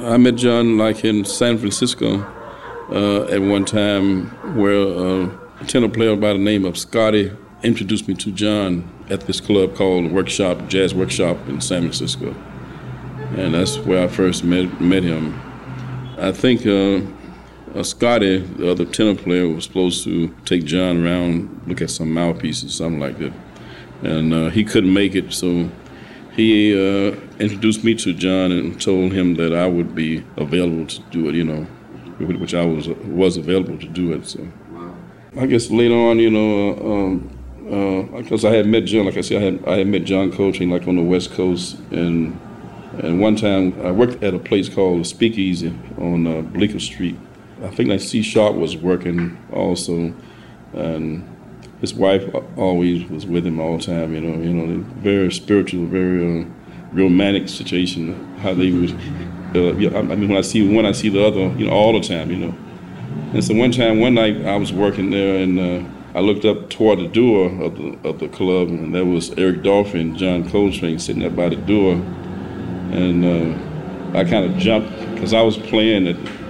I met John like in San Francisco at one time where a tenor player by the name of Scotty introduced me to John at this club called Workshop, Jazz Workshop in San Francisco. And that's where I first met him. I think Scotty, the other tenor player, was supposed to take John around, look at some mouthpieces, something like that. And he couldn't make it, so he introduced me to John and told him that I would be available to do it, which I was available to do it. So I guess later on, because I had met John, like I said, I had met John Coltrane like on the West Coast, and one time I worked at a place called Speakeasy on Bleecker Street. I think like C Sharp was working also, and his wife always was with him all the time. Very spiritual, very romantic situation. How they would, when I see the other, all the time, And so one night I was working there, and I looked up toward the door of the club, and there was Eric Dolphy and John Coltrane sitting there by the door, and I kind of jumped because I was playing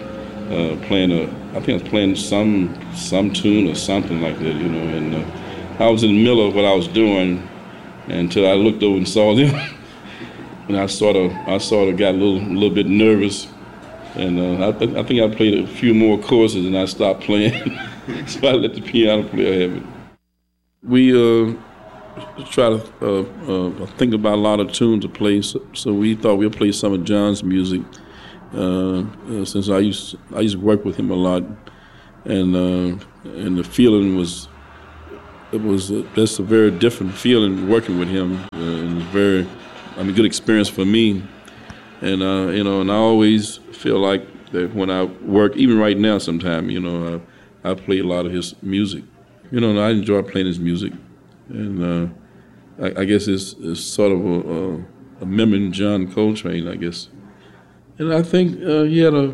I think I was playing some tune or something like that, and I was in the middle of what I was doing until I looked over and saw them, and I sort of got a little bit nervous, and I think I played a few more courses and I stopped playing, so I let the piano player have it. We try to think about a lot of tunes to play, so we thought we'd play some of John's music. Since I used to work with him a lot, and the feeling was that's a very different feeling working with him. It was very, good experience for me, and and I always feel like that when I work, even right now, sometime I play a lot of his music. And I enjoy playing his music, and I guess it's sort of a memory of John Coltrane, I guess. And I think he had a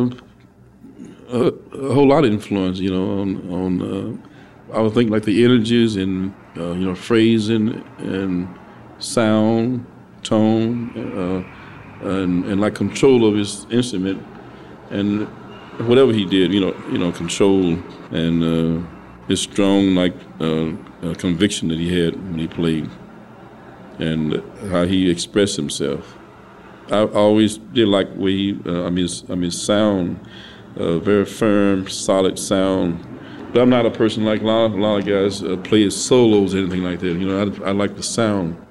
whole lot of influence, on I would think like the energies and phrasing and sound, tone, and like control of his instrument, and whatever he did, control and his strong conviction that he had when he played, and how he expressed himself. I always did like the way his sound, very firm, solid sound. But I'm not a person like a lot of guys play his solos or anything like that. I like the sound.